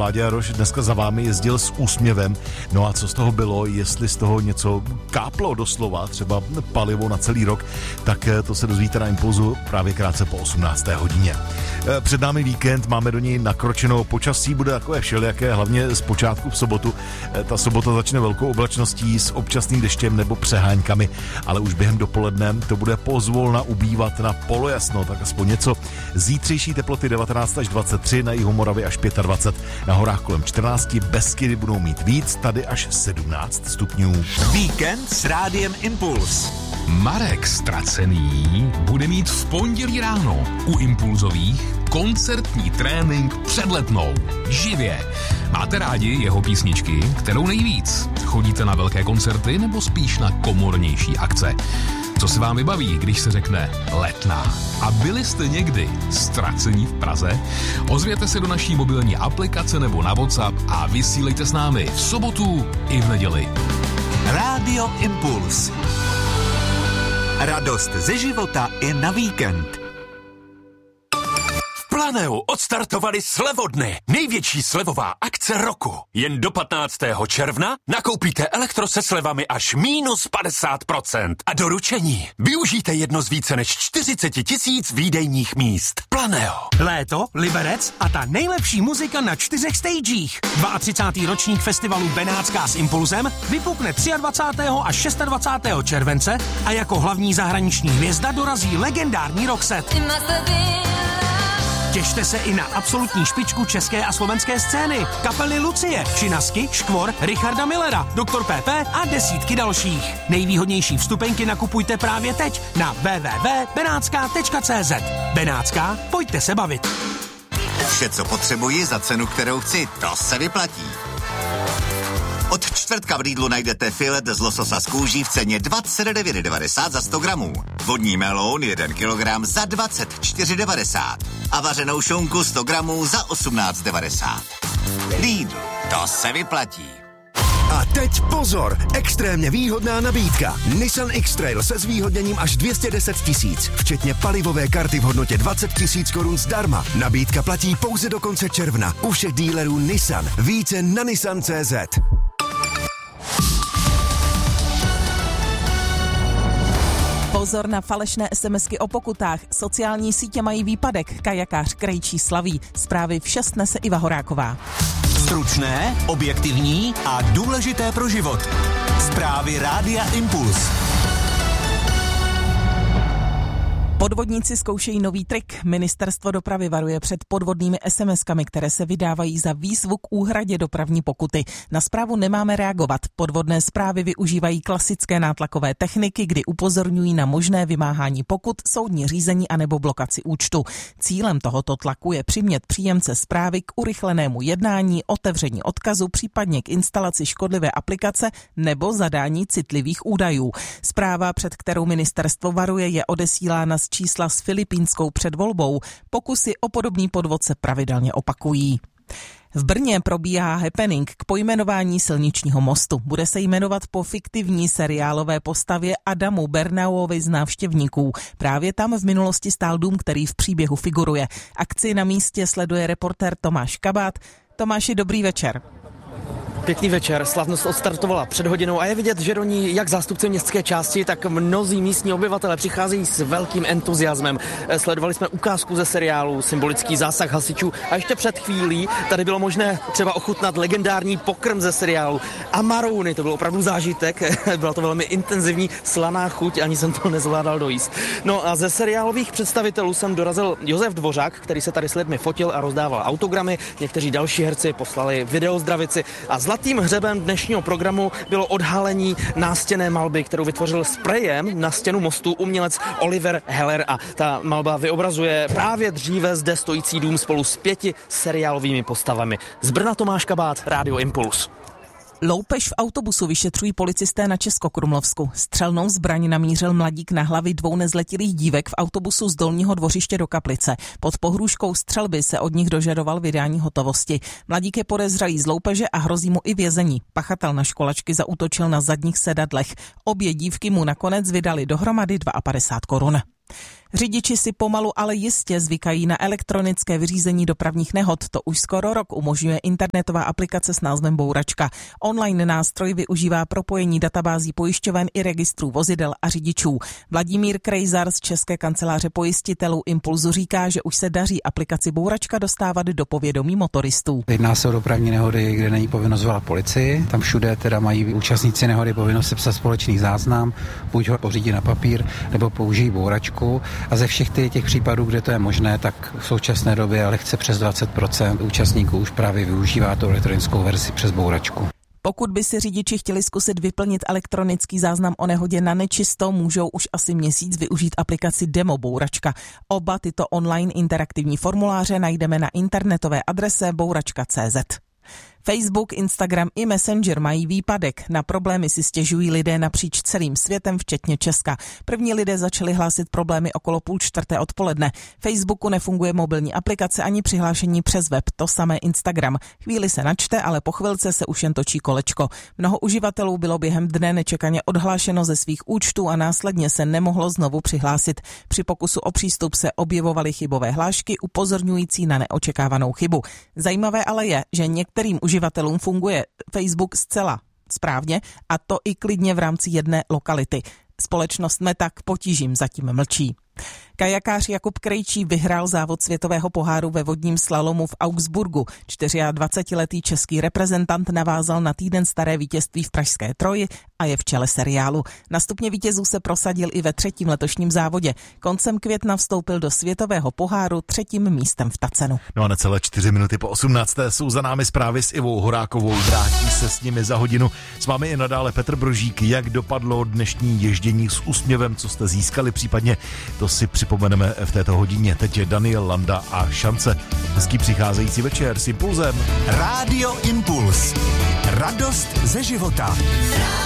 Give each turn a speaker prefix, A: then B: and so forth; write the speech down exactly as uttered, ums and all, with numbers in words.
A: Vláďa Jaroš dneska za vámi jezdil s úsměvem. No a co z toho bylo, jestli z toho něco káplo doslova, třeba palivo na celý rok, tak to se dozvíte na Impulzu právě krátce po osmnácté hodině. Před námi víkend, máme do něj nakročeno, počasí bude takové všelijaké, hlavně z počátku v sobotu. Ta sobota začne velkou oblačností s občasným deštěm nebo přeháňkami, ale už během dopoledne to bude pozvolna ubývat na polojasno, tak aspoň něco. Zítřejší teploty devatenáct až dvacet tři, na jihu Moravy až dvacet pět, na horách kolem čtrnáct, Beskydy budou mít víc, tady až sedmnáct stupňů.
B: Víkend s Rádiem Impuls.
C: Marek Ztracený bude mít v pondělí ráno u Impulzových koncertní trénink před Letnou. Živě. Máte rádi jeho písničky? Kterou nejvíc? Chodíte na velké koncerty nebo spíš na komornější akce? Co se vám vybaví, když se řekne Letná? A byli jste někdy ztracení v Praze? Ozvěte se do naší mobilní aplikace nebo na WhatsApp a vysílejte s námi v sobotu i v neděli.
B: Rádio Impuls. Radost ze života i na víkend. Planeu odstartovali slevodny. Největší slevová akce roku. Jen do patnáctého června nakoupíte elektro se slevami až mínus padesát procent. A doručení využijte jedno z více než čtyřicet tisíc výdejních míst. Planeo.
D: Léto, Liberec a ta nejlepší muzika na čtyřech stagech. třicátý druhý ročník festivalu Benátská s Impulzem vypukne dvacátého třetího až dvacátého šestého července a jako hlavní zahraniční hvězda dorazí legendární Roxette. Těšte se i na absolutní špičku české a slovenské scény. Kapely Lucie, Činasky, Škvor, Richarda Millera, doktor P P a desítky dalších. Nejvýhodnější vstupenky nakupujte právě teď na w w w tečka benátská tečka cé zet. Benátská, pojďte se bavit.
E: Vše, co potřebuji za cenu, kterou chci, to se vyplatí. Od čtvrtka v Lidlu najdete filet z lososa z kůží v ceně dvacet devět devadesát za sto gramů. Vodní meloun jeden kilogram za dvacet čtyři devadesát. A vařenou šunku sto gramů za osmnáct devadesát. Lidl, to se vyplatí.
F: A teď pozor, extrémně výhodná nabídka. Nissan X-Trail se zvýhodněním až dvě stě deset tisíc, včetně palivové karty v hodnotě dvacet tisíc korun zdarma. Nabídka platí pouze do konce června u všech dílerů Nissan. Více na nissan tečka cé zet.
G: Pozor na falešné SMSky o pokutách. Sociální sítě mají výpadek. Kajakář Krejčí slaví. Zprávy v šest nese Iva Horáková.
B: Stručné, objektivní a důležité pro život. Zprávy Rádia Impuls.
G: Podvodníci zkoušejí nový trik. Ministerstvo dopravy varuje před podvodnými SMSkami, které se vydávají za výzvu k úhradě dopravní pokuty. Na zprávu nemáme reagovat. Podvodné zprávy využívají klasické nátlakové techniky, kdy upozorňují na možné vymáhání pokut, soudní řízení anebo blokaci účtu. Cílem tohoto tlaku je přimět příjemce zprávy k urychlenému jednání, otevření odkazu, případně k instalaci škodlivé aplikace nebo zadání citlivých údajů. Zpráva, před kterou ministerstvo varuje, je odesílána z čísla s filipínskou předvolbou. Pokusy o podobný podvod se pravidelně opakují. V Brně probíhá happening k pojmenování silničního mostu. Bude se jmenovat po fiktivní seriálové postavě Adamu Bernauovi z Návštěvníků. Právě tam v minulosti stál dům, který v příběhu figuruje. Akci na místě sleduje reportér Tomáš Kabát. Tomáši, dobrý večer.
H: Pěkný večer, slavnost odstartovala před hodinou a je vidět, že do ní jak zástupci městské části, tak mnozí místní obyvatele přicházejí s velkým entuziasmem. Sledovali jsme ukázku ze seriálu, symbolický zásah hasičů a ještě před chvílí tady bylo možné třeba ochutnat legendární pokrm ze seriálu Amarouny, to byl opravdu zážitek, byla to velmi intenzivní slaná chuť, ani jsem to nezvládal dojíst. No a ze seriálových představitelů jsem dorazil Josef Dvořák, který se tady s lidmi fotil a rozdával autogramy, někteří další herci poslali videozdravici a zlatým hřebem dnešního programu bylo odhalení nástěnné malby, kterou vytvořil sprejem na stěnu mostu umělec Oliver Heller a ta malba vyobrazuje právě dříve zde stojící dům spolu s pěti seriálovými postavami. Z Brna Tomáš Kabát, Rádio Impuls.
G: Loupež v autobusu vyšetřují policisté na Českokrumlovsku. Střelnou zbraň namířil mladík na hlavy dvou nezletilých dívek v autobusu z Dolního Dvořiště do Kaplice. Pod pohrůžkou střelby se od nich dožadoval vydání hotovosti. Mladík je podezřelý z loupeže a hrozí mu i vězení. Pachatel na školačky zaútočil na zadních sedadlech. Obě dívky mu nakonec vydali dohromady padesát dva korun. Řidiči si pomalu, ale jistě zvykají na elektronické vyřízení dopravních nehod. To už skoro rok umožňuje internetová aplikace s názvem Bouračka. Online nástroj využívá propojení databází pojišťoven i registrů vozidel a řidičů. Vladimír Krejzar z České kanceláře pojistitelů Impulzu říká, že už se daří aplikaci Bouračka dostávat do povědomí motoristů.
I: Jedná se o dopravní nehody, kde není povinnost volat policii. Tam všude teda mají účastníci nehody povinnost sepsat společný záznam, buď ho pořídit na papír, nebo použijí Bouračku. A ze všech těch případů, kde to je možné, tak v současné době lehce přes dvacet procent účastníků už právě využívá tu elektronickou verzi přes Bouračku.
G: Pokud by si řidiči chtěli zkusit vyplnit elektronický záznam o nehodě na nečisto, můžou už asi měsíc využít aplikaci Demo Bouračka. Oba tyto online interaktivní formuláře najdeme na internetové adrese bouračka tečka cé zet. Facebook, Instagram i Messenger mají výpadek. Na problémy si stěžují lidé napříč celým světem, včetně Česka. První lidé začali hlásit problémy okolo půl čtvrté odpoledne. Facebooku nefunguje mobilní aplikace ani přihlášení přes web, to samé Instagram. Chvíli se načte, ale po chvilce se už jen točí kolečko. Mnoho uživatelů bylo během dne nečekaně odhlášeno ze svých účtů a následně se nemohlo znovu přihlásit. Při pokusu o přístup se objevovaly chybové hlášky upozorňující na neočekávanou chybu. Zajímavé ale je, že některým uživatelům funguje Facebook zcela správně a to i klidně v rámci jedné lokality. Společnost Meta k potížím zatím mlčí. Kajakář Jakub Krejčí vyhrál závod světového poháru ve vodním slalomu v Augsburgu. dvacetčtyřletý český reprezentant navázal na týden staré vítězství v pražské Troji a je v čele seriálu. Na stupně vítězů se prosadil i ve třetím letošním závodě. Koncem května vstoupil do světového poháru třetím místem v Tacenu.
A: No a necelé čtyři minuty po osmnácté jsou za námi zprávy s Ivou Horákovou. Vrátí se s nimi za hodinu. S vámi i nadále Petr Brožík. Jak dopadlo dnešní ježdění s úsměvem, co jste získali, případně to si připomeneme v této hodině. Teď je Daniel Landa a Šance. Hezký přicházející večer s Impulzem.
B: Rádio Impuls. Radost ze života.